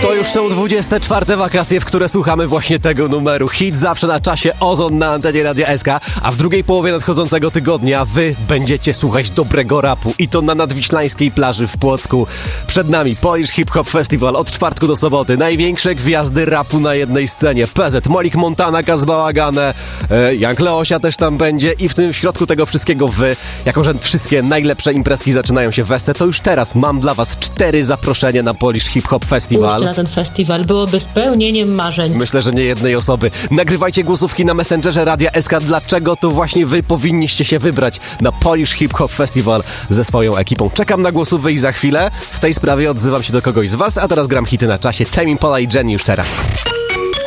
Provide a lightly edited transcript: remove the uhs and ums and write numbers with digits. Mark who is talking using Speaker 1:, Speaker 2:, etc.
Speaker 1: To już są 24 wakacje, w które słuchamy właśnie tego numeru. Hit zawsze na czasie, Ozon na antenie Radia SK, a w drugiej połowie nadchodzącego tygodnia wy będziecie słuchać dobrego rapu i to na nadwiślańskiej plaży w Płocku. Przed nami Polish Hip Hop Festival od czwartku do soboty. Największe gwiazdy rapu na jednej scenie. PZ, Molik Montana, Kaz Bałagane, Young Leosia też tam będzie i w tym środku tego wszystkiego wy, jako że wszystkie najlepsze imprezki zaczynają się w SC, to już teraz mam dla was 4 zaproszenia na Polish Hip Hop Festival.
Speaker 2: Pójście na ten festiwal byłoby spełnieniem marzeń.
Speaker 1: Myślę, że nie jednej osoby. Nagrywajcie głosówki na Messengerze Radia SK, dlaczego to właśnie wy powinniście się wybrać na Polish Hip Hop Festival ze swoją ekipą. Czekam na głosówki i za chwilę w tej sprawie odzywam się do kogoś z was, a teraz gram hity na czasie. Tame Impala i Jenny już teraz.